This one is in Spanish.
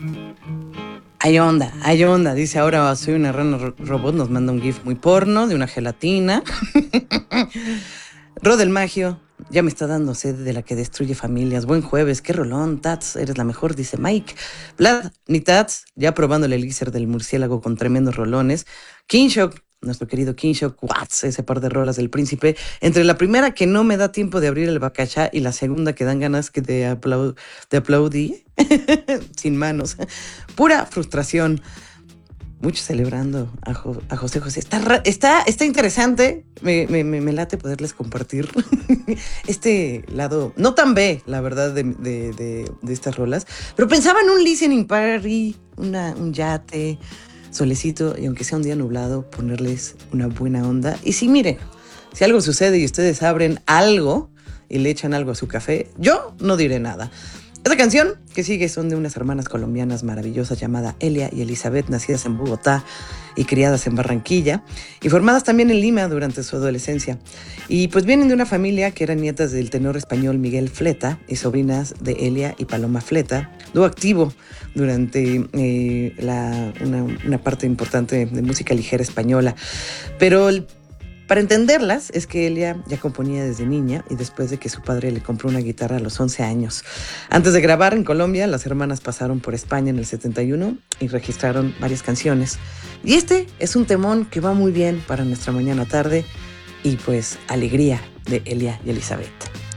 hay onda. Dice, ahora soy una rana robot. Nos manda un GIF muy porno de una gelatina. Rod el Magio, ya me está dando sed de la que destruye familias. Buen jueves, qué rolón. Tats, eres la mejor, dice Mike. Vlad, ni Tats, ya probando el elixir del murciélago con tremendos rolones. Kinshock, nuestro querido Kinshock, Watts, ese par de rolas del príncipe. Entre la primera que no me da tiempo de abrir el bacachá y la segunda que dan ganas que de aplaudir sin manos. Pura frustración. Mucho celebrando a José José. Está interesante. Me late poderles compartir este lado, no tan B, la verdad, de estas rolas. Pero pensaba en un listening party, un yate, solecito, y aunque sea un día nublado, ponerles una buena onda. Y sí, miren, si algo sucede y ustedes abren algo y le echan algo a su café, yo no diré nada. Esta canción que sigue son de unas hermanas colombianas maravillosas llamadas Elia y Elizabeth, nacidas en Bogotá y criadas en Barranquilla, y formadas también en Lima durante su adolescencia. Y pues vienen de una familia que eran nietas del tenor español Miguel Fleta y sobrinas de Elia y Paloma Fleta, dúo activo durante una parte importante de música ligera española. Pero para entenderlas, es que Elia ya componía desde niña y después de que su padre le compró una guitarra a los 11 años. Antes de grabar en Colombia, las hermanas pasaron por España en el 71 y registraron varias canciones. Y este es un temón que va muy bien para nuestra mañana tarde y pues alegría de Elia y Elizabeth.